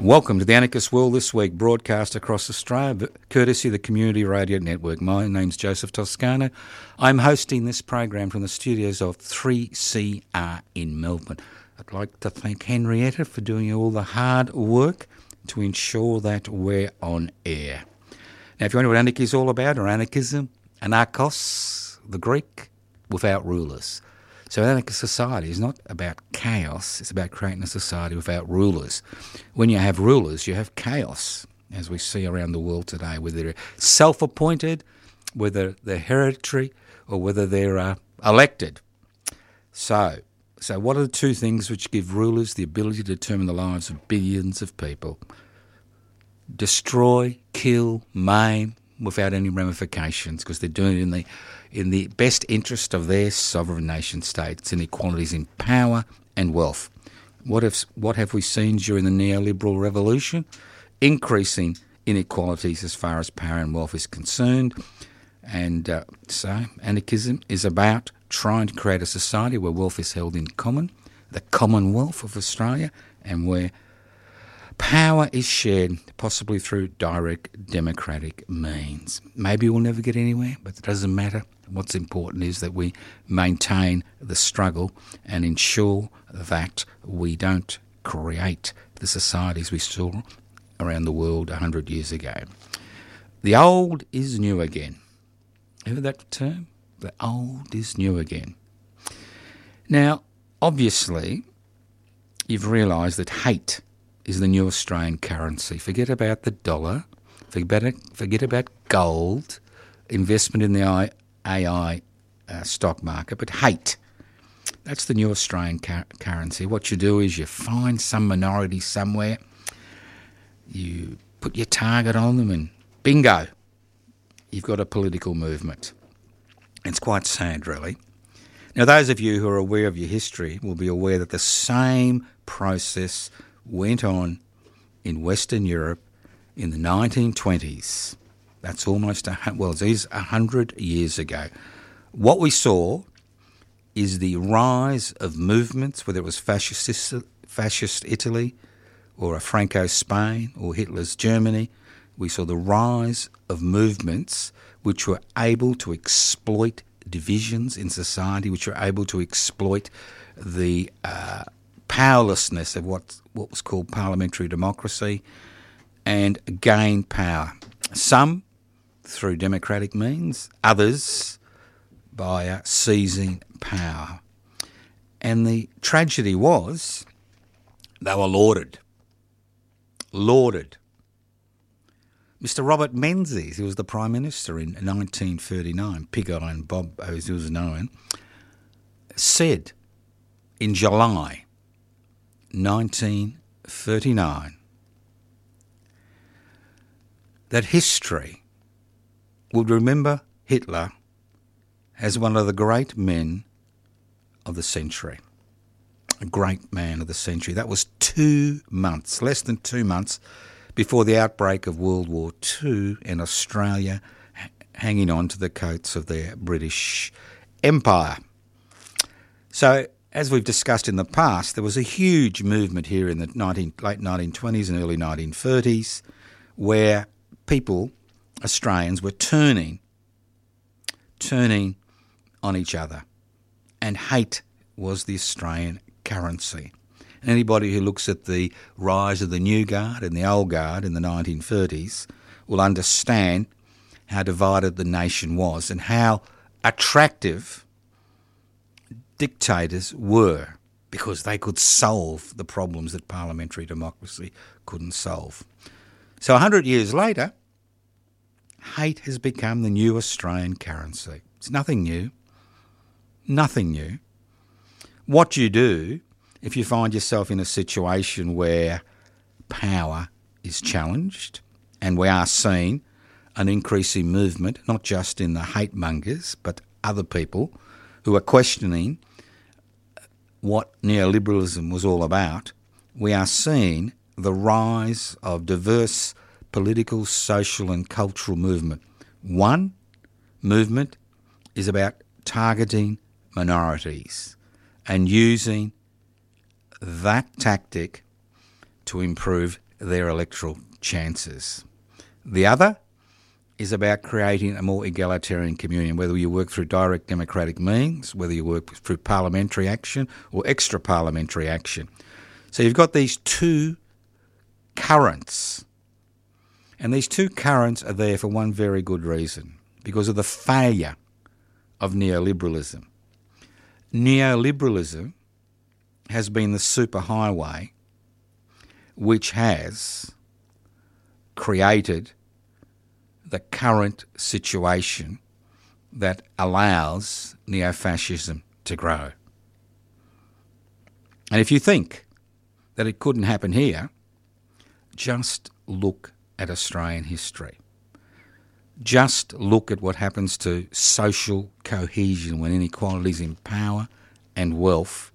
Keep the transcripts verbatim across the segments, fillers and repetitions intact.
Welcome to the Anarchist World This Week, broadcast across Australia, courtesy of the Community Radio Network. My name's Joseph Toscano. I'm hosting this program from the studios of three C R in Melbourne. I'd like to thank Henrietta for doing all the hard work to ensure that we're on air. Now, if you wonder what anarchy is all about, or anarchism, anarchos, the Greek, without rulers. So an anarchist society is not about chaos, it's about creating a society without rulers. When you have rulers, you have chaos, as we see around the world today, whether they're self-appointed, whether they're hereditary, or whether they're uh, elected. So, so what are the two things which give rulers the ability to determine the lives of billions of people? Destroy, kill, maim, without any ramifications, because they're doing it in the in the best interest of their sovereign nation states, inequalities in power and wealth. What have, what have we seen during the neoliberal revolution? Increasing inequalities as far as power and wealth is concerned. And uh, so anarchism is about trying to create a society where wealth is held in common, the Commonwealth of Australia, and where power is shared, possibly through direct democratic means. Maybe we'll never get anywhere, but it doesn't matter. What's important is that we maintain the struggle and ensure that we don't create the societies we saw around the world a hundred years ago. The old is new again. Heard that term? The old is new again. Now, obviously, you've realised that hate is the new Australian currency. Forget about the dollar, forget, forget about gold, investment in the A I uh, stock market, but hate. That's the new Australian car- currency. What you do is you find some minority somewhere, you put your target on them, and bingo, you've got a political movement. It's quite sad, really. Now, those of you who are aware of your history will be aware that the same process went on in Western Europe in the nineteen twenties. That's almost, a, well, it is one hundred years ago. What we saw is the rise of movements, whether it was fascist, fascist Italy or a Franco Spain or Hitler's Germany. We saw the rise of movements which were able to exploit divisions in society, which were able to exploit the uh, powerlessness of what what was called parliamentary democracy and gain power. Some through democratic means, others by uh, seizing power. And the tragedy was they were lauded. Lauded. Mister Robert Menzies, who was the Prime Minister in nineteen thirty-nine, Pig Iron Bob, as he was known, said in July nineteen thirty-nine that history would remember Hitler as one of the great men of the century. A great man of the century. That was two months, less than two months, before the outbreak of World War Two and Australia hanging on to the coats of their British Empire. So, as we've discussed in the past, there was a huge movement here in the nineteen, late nineteen twenties and early nineteen thirties where people, Australians, were turning, turning on each other. And hate was the Australian currency. And anybody who looks at the rise of the New Guard and the Old Guard in the nineteen thirties will understand how divided the nation was and how attractive dictators were, because they could solve the problems that parliamentary democracy couldn't solve. So a hundred years later, hate has become the new Australian currency. It's nothing new. Nothing new. What you do if you find yourself in a situation where power is challenged, and we are seeing an increasing movement, not just in the hate mongers, but other people who are questioning what neoliberalism was all about, we are seeing the rise of diverse political, social and cultural movement. One movement is about targeting minorities and using that tactic to improve their electoral chances. The other is about creating a more egalitarian community, whether you work through direct democratic means, whether you work through parliamentary action or extra parliamentary action. So you've got these two currents, and these two currents are there for one very good reason, because of the failure of neoliberalism. Neoliberalism has been the superhighway which has created the current situation that allows neo-fascism to grow. And if you think that it couldn't happen here, just look at Australian history. Just look at what happens to social cohesion when inequalities in power and wealth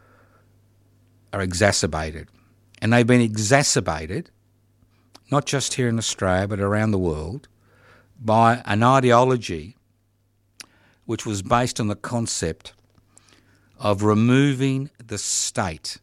are exacerbated. And they've been exacerbated, not just here in Australia, but around the world, by an ideology which was based on the concept of removing the state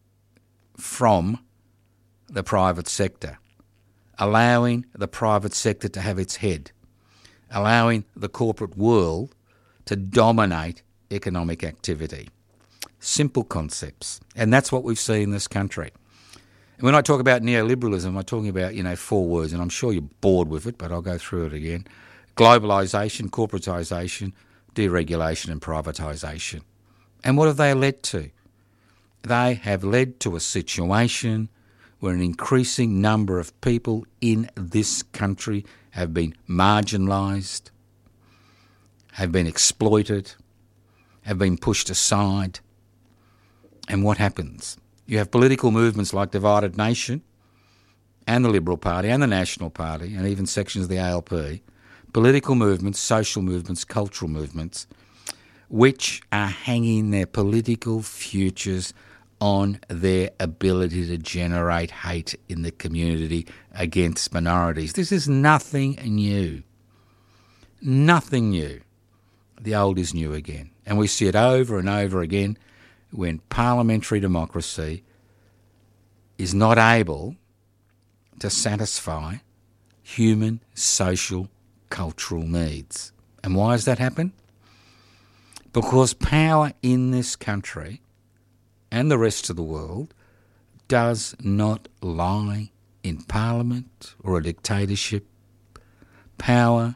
from the private sector, allowing the private sector to have its head, allowing the corporate world to dominate economic activity. Simple concepts. And that's what we've seen in this country. And when I talk about neoliberalism, I'm talking about, you know, four words, and I'm sure you're bored with it, but I'll go through it again. Globalisation, corporatisation, deregulation and privatisation. And what have they led to? They have led to a situation where an increasing number of people in this country have been marginalised, have been exploited, have been pushed aside. And what happens? You have political movements like Divided Nation and the Liberal Party and the National Party and even sections of the A L P, political movements, social movements, cultural movements, which are hanging their political futures on their ability to generate hate in the community against minorities. This is nothing new. Nothing new. The old is new again. And we see it over and over again when parliamentary democracy is not able to satisfy human, social, cultural needs. And why does that happen? Because power in this country and the rest of the world does not lie in parliament or a dictatorship. Power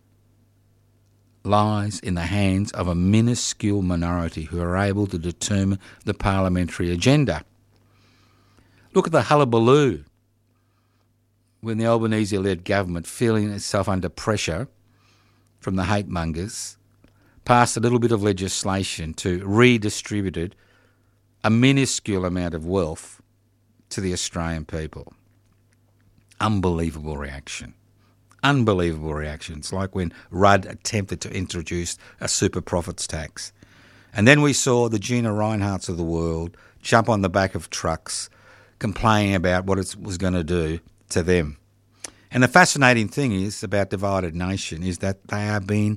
lies in the hands of a minuscule minority who are able to determine the parliamentary agenda. Look at the hullabaloo when the Albanese-led government, feeling itself under pressure from the hate mongers, passed a little bit of legislation to redistribute a minuscule amount of wealth to the Australian people. Unbelievable reaction. Unbelievable reactions, like when Rudd attempted to introduce a super profits tax. And then we saw the Gina Rineharts of the world jump on the back of trucks complaining about what it was going to do to them. And the fascinating thing is about Divided Nation is that they are being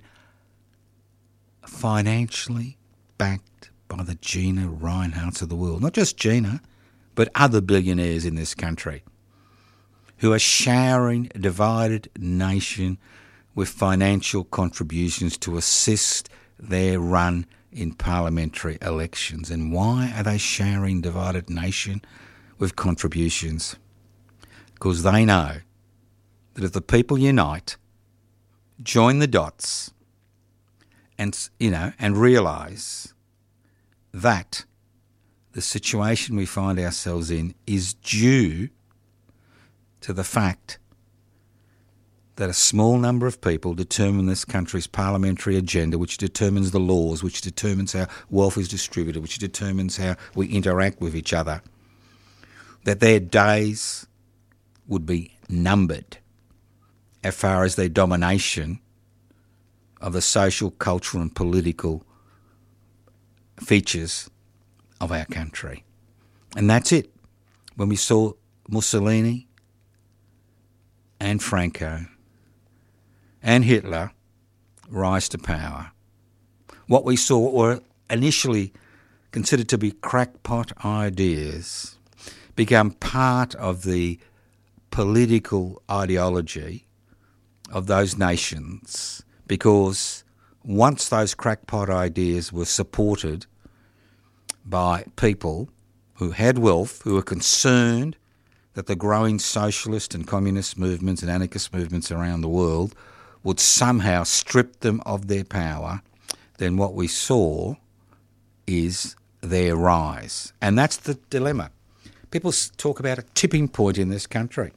financially backed by the Gina Rineharts of the world. Not just Gina, but other billionaires in this country who are showering Divided Nation with financial contributions to assist their run in parliamentary elections. And why are they showering Divided Nation with contributions? Because they know that if the people unite, join the dots, and you know, and realise that the situation we find ourselves in is due to the fact that a small number of people determine this country's parliamentary agenda, which determines the laws, which determines how wealth is distributed, which determines how we interact with each other, that their days would be numbered as far as their domination of the social, cultural and political features of our country. And that's it. When we saw Mussolini and Franco and Hitler rise to power, what we saw were initially considered to be crackpot ideas become part of the political ideology of those nations, because once those crackpot ideas were supported by people who had wealth, who were concerned that the growing socialist and communist movements and anarchist movements around the world would somehow strip them of their power, then what we saw is their rise. And that's the dilemma. People talk about a tipping point in this country.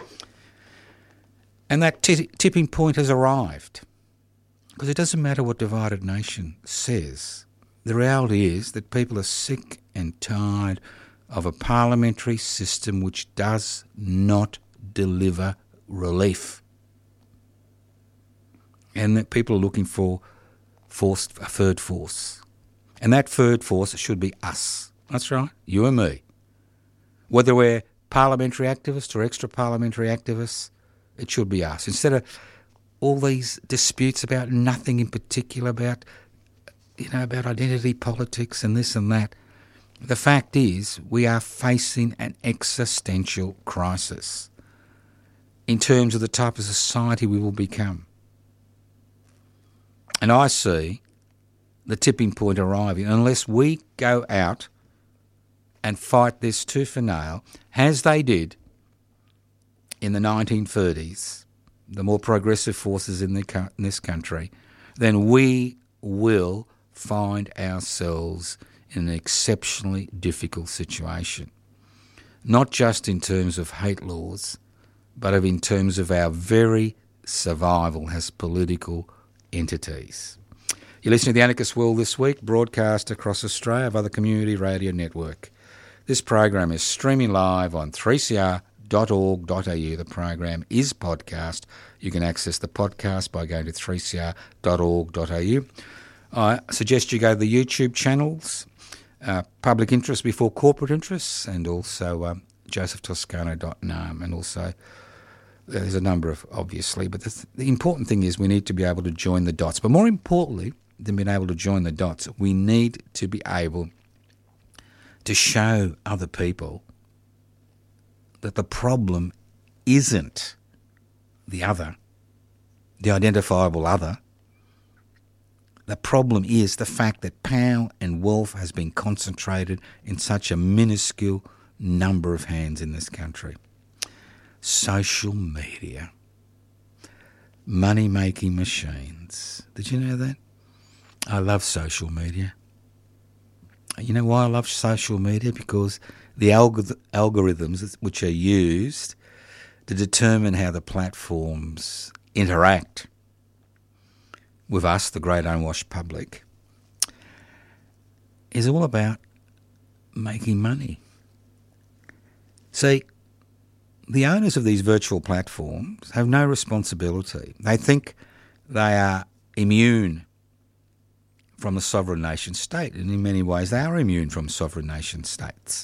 And that t- tipping point has arrived. Because it doesn't matter what divided nation says. The reality is that people are sick and tired of a parliamentary system which does not deliver relief. And that people are looking for force, a third force. And that third force should be us. That's right, you and me. Whether we're parliamentary activists or extra-parliamentary activists, it should be us. Instead of all these disputes about nothing in particular, about, you know, about identity politics and this and that, the fact is we are facing an existential crisis in terms of the type of society we will become. And I see the tipping point arriving unless we go out and fight this tooth and nail, as they did in the nineteen thirties, the more progressive forces in, the, in this country, then we will find ourselves in an exceptionally difficult situation. Not just in terms of hate laws, but of in terms of our very survival as political entities. You're listening to The Anarchist World This Week, broadcast across Australia of other community radio network. This program is streaming live on three c r dot org dot a u. The program is podcast. You can access the podcast by going to three c r dot org dot a u. I suggest you go to the YouTube channels, uh, Public Interest Before Corporate Interests, and also um, joseph toscano dot n a m, and also there's a number of, obviously, but the, the important thing is we need to be able to join the dots. But more importantly than being able to join the dots, we need to be able to show other people that the problem isn't the other, the identifiable other. The problem is the fact that power and wealth has been concentrated in such a minuscule number of hands in this country. Social media, money-making machines. Did you know that? I love social media. You know why I love social media? Because the algor- algorithms which are used to determine how the platforms interact with us, the great unwashed public, is all about making money. See, the owners of these virtual platforms have no responsibility. They think they are immune from the sovereign nation state, and in many ways they are immune from sovereign nation states.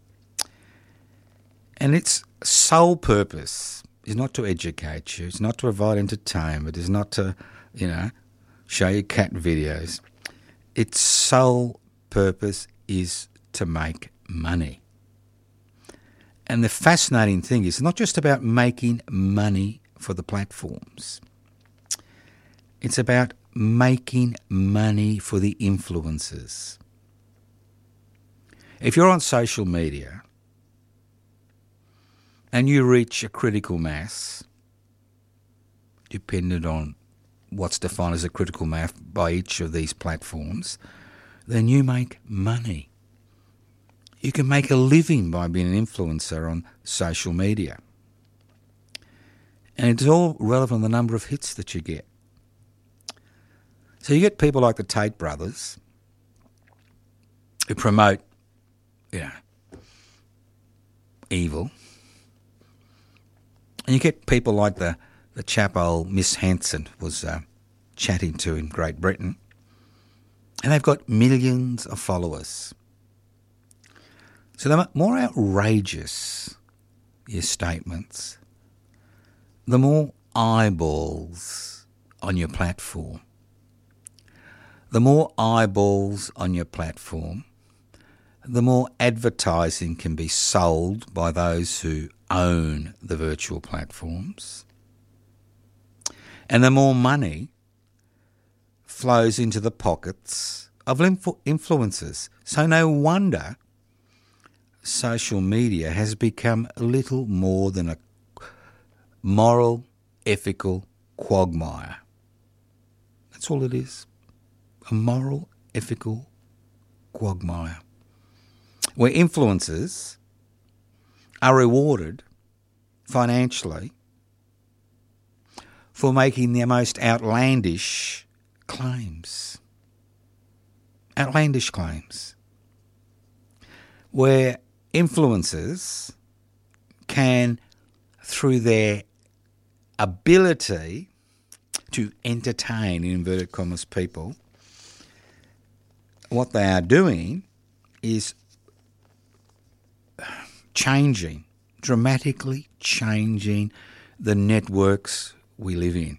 And its sole purpose is not to educate you, it's not to provide entertainment, it's not to, you know, show you cat videos. Its sole purpose is to make money. And the fascinating thing is not just about making money for the platforms. It's about making money for the influencers. If you're on social media and you reach a critical mass, dependent on what's defined as a critical mass by each of these platforms, then you make money. You can make a living by being an influencer on social media. And it's all relevant to the number of hits that you get. So you get people like the Tate brothers who promote, you know, evil. And you get people like the, the chap old Miss Hanson was uh, chatting to in Great Britain. And they've got millions of followers. So the more outrageous your statements, the more eyeballs on your platform. The more eyeballs on your platform, the more advertising can be sold by those who own the virtual platforms, and the more money flows into the pockets of influ- influencers. So no wonder social media has become little more than a moral, ethical quagmire. That's all it is. A moral, ethical quagmire. Where influencers are rewarded financially for making their most outlandish claims. Outlandish claims. Where influencers can, through their ability to entertain, in inverted commas, people, what they are doing is changing, dramatically changing the networks we live in.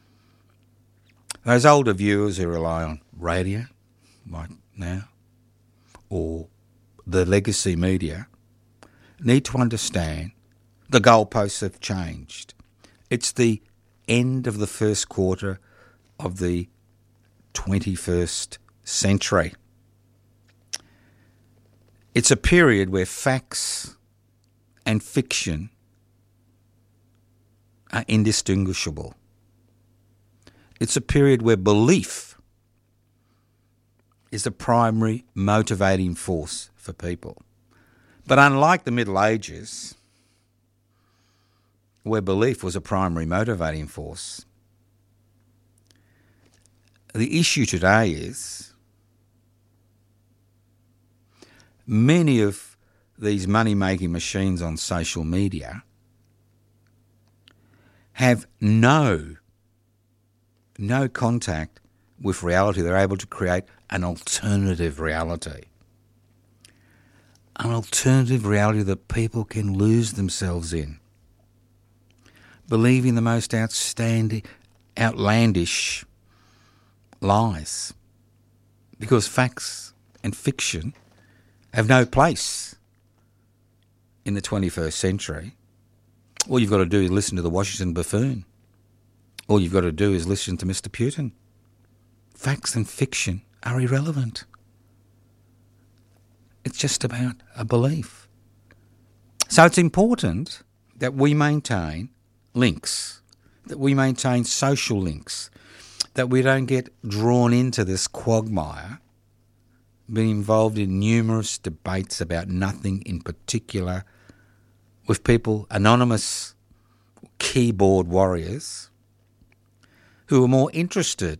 Those older viewers who rely on radio, like now, or the legacy media, need to understand the goalposts have changed. It's the end of the first quarter of the twenty-first century. It's a period where facts and fiction are indistinguishable. It's a period where belief is the primary motivating force for people. But unlike the Middle Ages, where belief was a primary motivating force, the issue today is many of these money-making machines on social media have no, no contact with reality. They're able to create an alternative reality. An alternative reality that people can lose themselves in, believing the most outstanding, outlandish lies, because facts and fiction have no place in the twenty-first century. All you've got to do is listen to the Washington buffoon. All you've got to do is listen to Mister Putin. Facts and fiction are irrelevant. It's just about a belief. So it's important that we maintain links, that we maintain social links, that we don't get drawn into this quagmire, being involved in numerous debates about nothing in particular with people, anonymous keyboard warriors, who are more interested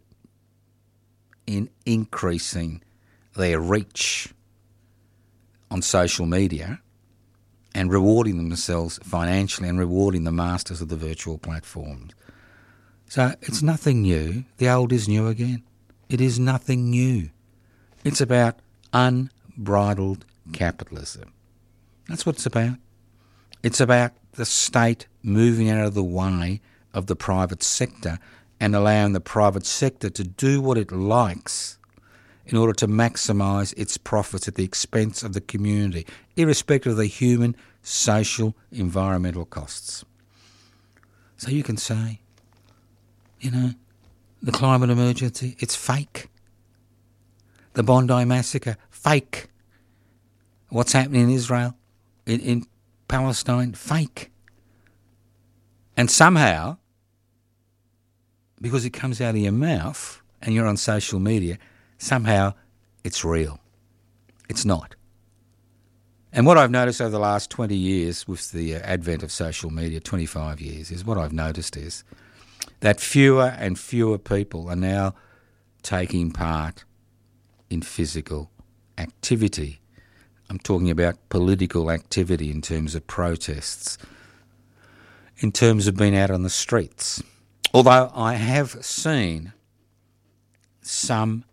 in increasing their reach on social media and rewarding themselves financially and rewarding the masters of the virtual platforms. So it's nothing new. The old is new again. It is nothing new. It's about unbridled capitalism. That's what it's about. It's about the state moving out of the way of the private sector and allowing the private sector to do what it likes in order to maximise its profits at the expense of the community, irrespective of the human, social, environmental costs. So you can say, you know, the climate emergency, it's fake. The Bondi massacre, fake. What's happening in Israel, in, in Palestine, fake. And somehow, because it comes out of your mouth and you're on social media, somehow it's real. It's not. And what I've noticed over the last twenty years with the advent of social media, twenty-five years, is what I've noticed is that fewer and fewer people are now taking part in physical activity. I'm talking about political activity in terms of protests, in terms of being out on the streets. Although I have seen some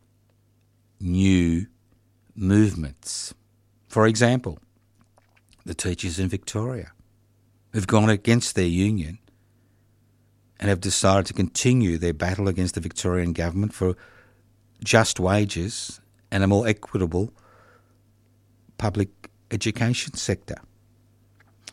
new movements. For example, the teachers in Victoria who've gone against their union and have decided to continue their battle against the Victorian government for just wages and a more equitable public education sector.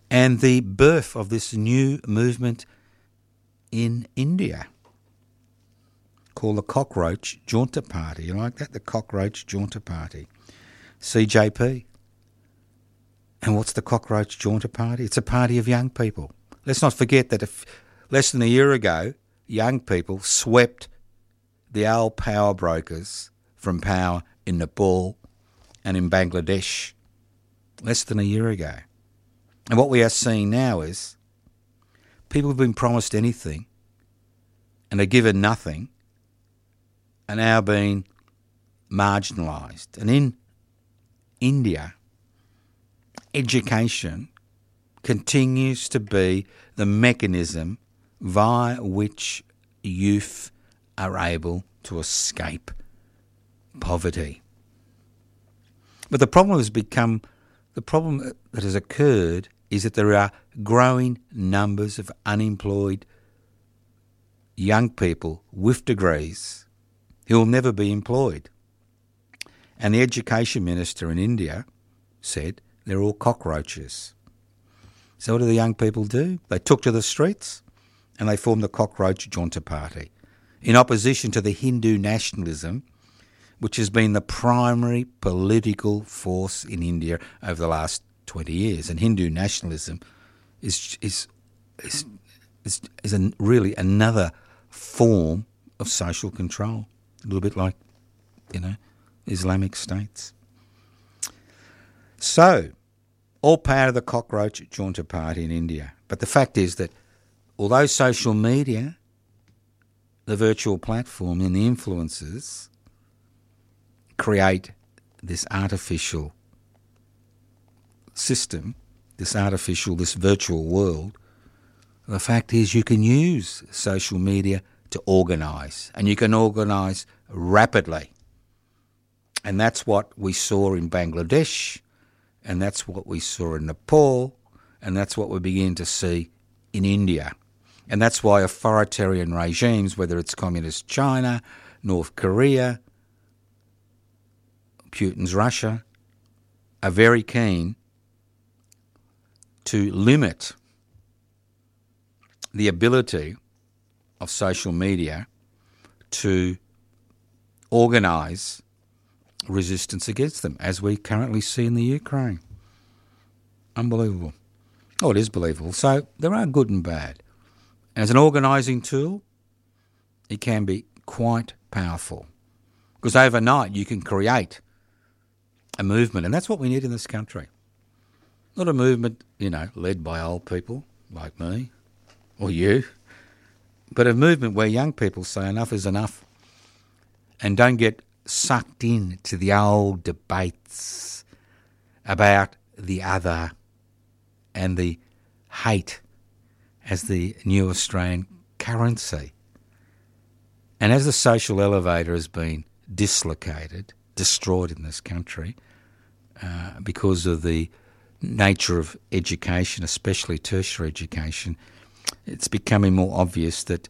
and the birth of this new movement in India called the Cockroach Junta Party. You like that? The Cockroach Junta Party. C J P. And what's the Cockroach Junta Party? It's a party of young people. Let's not forget that if less than a year ago, young people swept the old power brokers from power in Nepal and in Bangladesh less than a year ago. And what we are seeing now is people have been promised anything and are given nothing are now being marginalised. And in India, education continues to be the mechanism via which youth are able to escape poverty. But the problem has become, the problem that has occurred is that there are growing numbers of unemployed young people with degrees who will never be employed. And the education minister in India said they're all cockroaches. So what do the young people do? They took to the streets and they formed the Cockroach Junta Party in opposition to the Hindu nationalism, which has been the primary political force in India over the last twenty years. And Hindu nationalism is is is is, is a, really another form of social control, a little bit like, you know, Islamic states. So, all part of the Cockroach Junta Party in India. But the fact is that although social media, the virtual platform and the influencers create this artificial system, this artificial, this virtual world, the fact is you can use social media to organise, and you can organise rapidly. And that's what we saw in Bangladesh, and that's what we saw in Nepal, and that's what we begin to see in India. And that's why authoritarian regimes, whether it's communist China, North Korea, Putin's Russia, are very keen to limit the ability of social media to organise resistance against them, as we currently see in the Ukraine. Unbelievable. Oh, it is believable. So there are good and bad. As an organising tool, it can be quite powerful, because overnight you can create a movement, and that's what we need in this country. Not a movement, you know, led by old people like me or you, but a movement where young people say enough is enough and don't get sucked into the old debates about the other and the hate as the new Australian currency. And as the social elevator has been dislocated, destroyed in this country uh, because of the nature of education, especially tertiary education, it's becoming more obvious that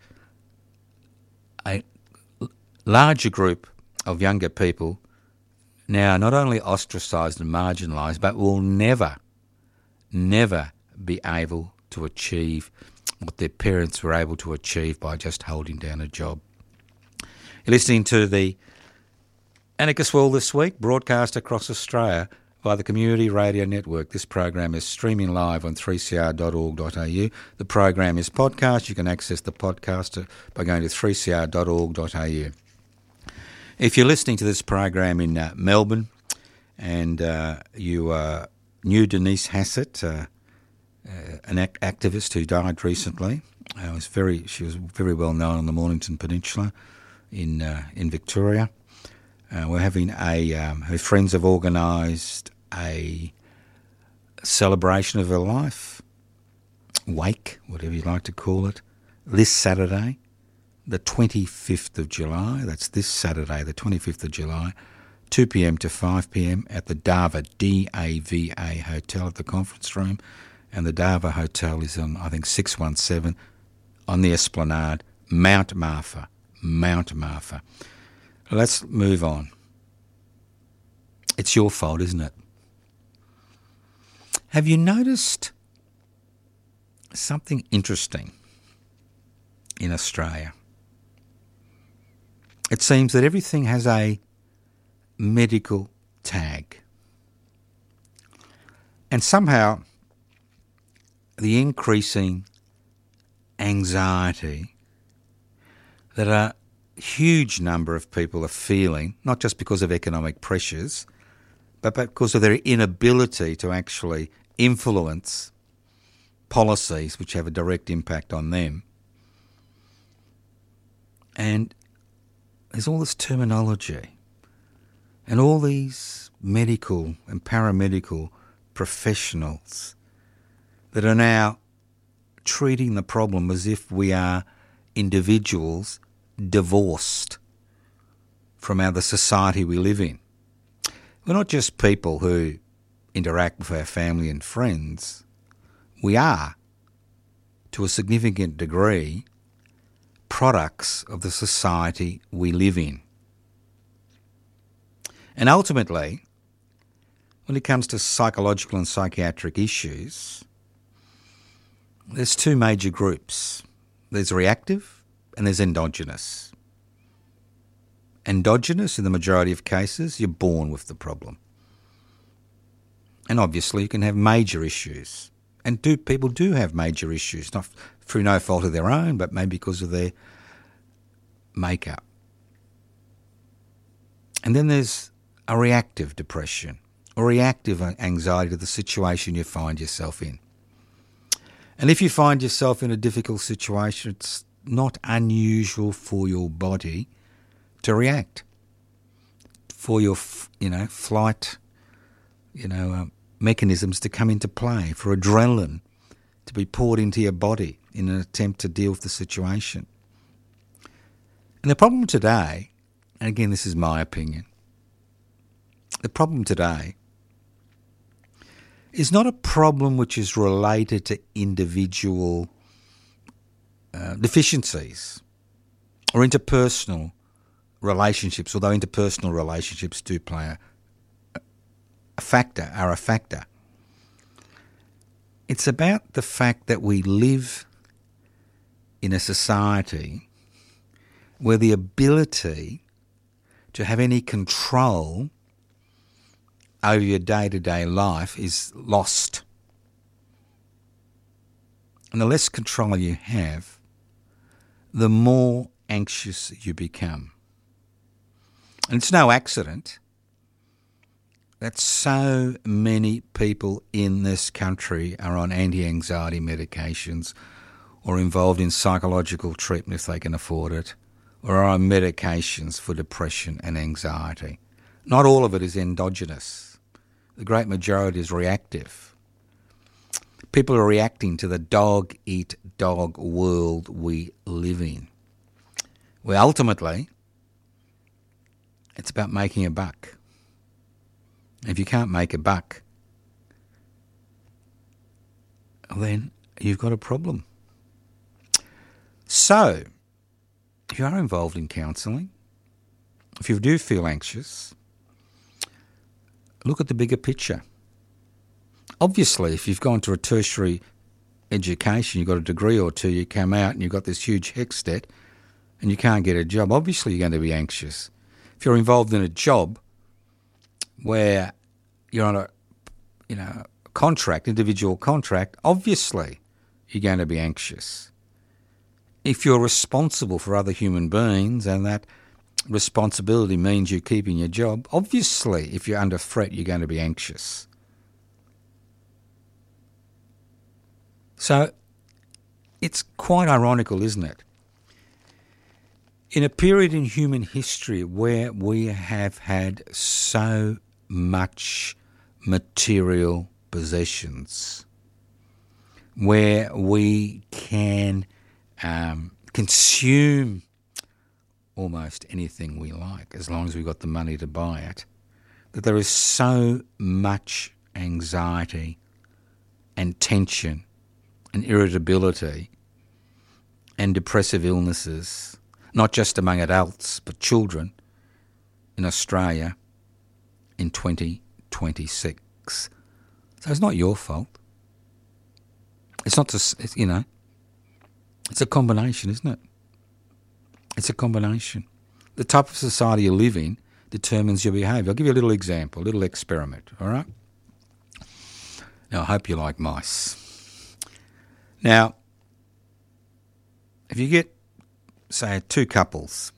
a larger group of younger people now not only ostracised and marginalised, but will never, never be able to achieve what their parents were able to achieve by just holding down a job. You're listening to the Anarchist World This Week, broadcast across Australia via the Community Radio Network. This program is streaming live on three c r dot org dot a u. The program is podcast. You can access the podcast by going to three c r dot org dot a u. If you're listening to this program in uh, Melbourne and uh, you uh, knew Denise Hassett, uh, uh, an ac- activist who died recently, uh, was very she was very well known on the Mornington Peninsula in uh, in Victoria. Uh, we're having a, um, her friends have organised a celebration of her life, wake, whatever you like to call it, this Saturday, the twenty-fifth of July. That's this Saturday, the twenty-fifth of July, two p.m. to five p.m. at the Dava, D A V A Hotel at the conference room. And the Dava Hotel is on, I think, six one seven on the Esplanade, Mount Martha, Mount Martha. Let's move on. It's your fault, isn't it? Have you noticed something interesting in Australia. It seems that everything has a medical tag. And somehow the increasing anxiety that a huge number of people are feeling, not just because of economic pressures, but because of their inability to actually influence policies which have a direct impact on them. And there's all this terminology and all these medical and paramedical professionals that are now treating the problem as if we are individuals divorced from our, the society we live in. We're not just people who interact with our family and friends. We are, to a significant degree, products of the society we live in. And ultimately, when it comes to psychological and psychiatric issues, there's two major groups. There's reactive and there's endogenous. Endogenous, in the majority of cases, you're born with the problem. And obviously you can have major issues. And do people do have major issues, not through no fault of their own, but maybe because of their makeup. And then there's a reactive depression or reactive anxiety to the situation you find yourself in. And if you find yourself in a difficult situation, it's not unusual for your body to react, for your, you know, flight, you know, uh, mechanisms to come into play, for adrenaline to be poured into your body in an attempt to deal with the situation. And the problem today, and again this is my opinion, the problem today is not a problem which is related to individual uh, deficiencies or interpersonal relationships, although interpersonal relationships do play a, a factor, are a factor. It's about the fact that we live in a society where the ability to have any control over your day-to-day life is lost. And the less control you have, the more anxious you become. And it's no accident that so many people in this country are on anti-anxiety medications or involved in psychological treatment if they can afford it, or are on medications for depression and anxiety. Not all of it is endogenous. The great majority is reactive. People are reacting to the dog-eat-dog world we live in, where ultimately it's about making a buck. If you can't make a buck, then you've got a problem. So, if you are involved in counselling, if you do feel anxious, look at the bigger picture. Obviously, if you've gone to a tertiary education, you've got a degree or two, you come out and you've got this huge HECS debt and you can't get a job, obviously you're going to be anxious. If you're involved in a job where you're on a, you know, contract, individual contract, obviously you're going to be anxious. If you're responsible for other human beings and that responsibility means you're keeping your job, obviously if you're under threat you're going to be anxious. So it's quite ironical, isn't it? In a period in human history where we have had so much material possessions, where we can um, consume almost anything we like as long as we've got the money to buy it, that there is so much anxiety and tension and irritability and depressive illnesses, not just among adults but children in Australia in twenty twenty-six. So it's not your fault. It's not just, it's, you know, it's a combination, isn't it? It's a combination. The type of society you live in determines your behaviour. I'll give you a little example, a little experiment, all right? Now, I hope you like mice. Now, if you get, say, two couples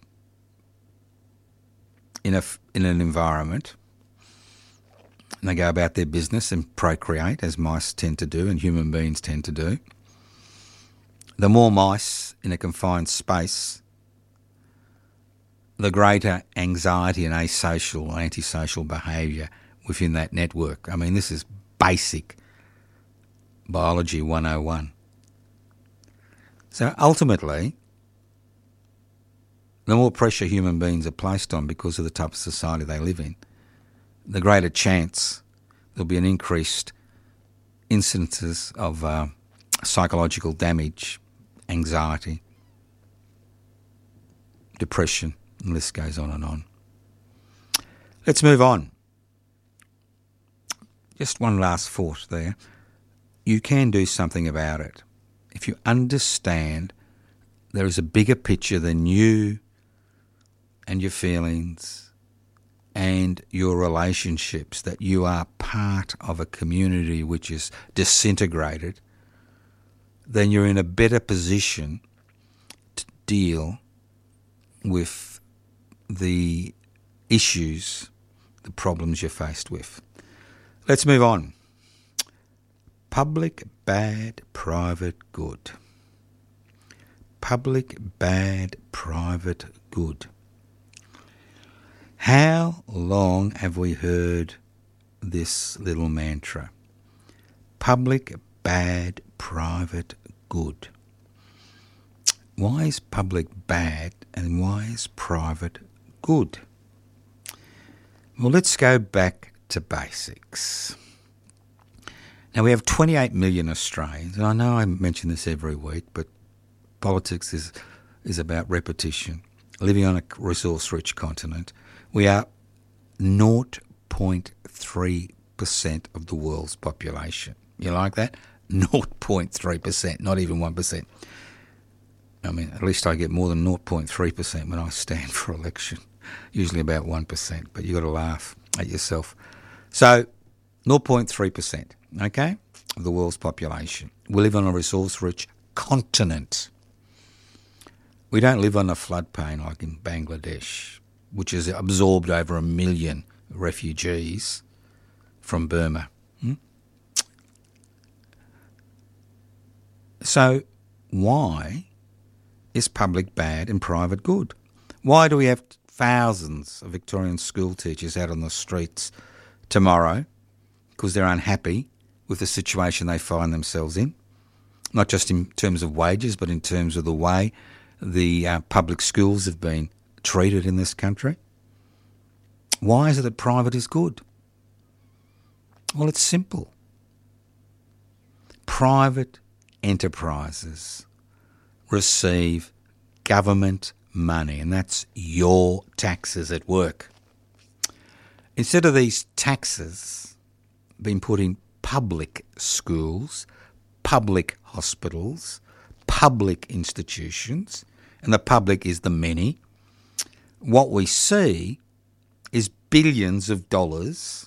in a in an environment, and they go about their business and procreate, as mice tend to do and human beings tend to do, the more mice in a confined space, the greater anxiety and asocial, antisocial behaviour within that network. I mean, this is basic biology one oh one. So ultimately, the more pressure human beings are placed on because of the type of society they live in, the greater chance there'll be an increased incidences of uh, psychological damage, anxiety, depression, and the list goes on and on. Let's move on. Just one last thought there. You can do something about it. If you understand there is a bigger picture than you and your feelings and your relationships, that you are part of a community which is disintegrated, then you're in a better position to deal with the issues, the problems you're faced with. Let's move on. Public bad, private good. Public bad, private good. How long have we heard this little mantra? Public bad, private good. Why is public bad and why is private good? Well, let's go back to basics. Now, we have twenty-eight million Australians, and I know I mention this every week, but politics is, is about repetition. Living on a resource-rich continent, we are zero point three percent of the world's population. You like that? zero point three percent, not even one percent. I mean, at least I get more than zero point three percent when I stand for election, usually about one percent, but you've got to laugh at yourself. So, zero point three percent, okay, of the world's population. We live on a resource-rich continent. We don't live on a floodplain like in Bangladesh, which has absorbed over a million refugees from Burma. Hmm? So why is public bad and private good? Why do we have thousands of Victorian school teachers out on the streets tomorrow because they're unhappy with the situation they find themselves in? Not just in terms of wages, but in terms of the way the uh, public schools have been treated in this country. Why is it that private is good? Well, it's simple. Private enterprises receive government money, and that's your taxes at work. Instead of these taxes being put in public schools, public hospitals, public institutions, and the public is the many, what we see is billions of dollars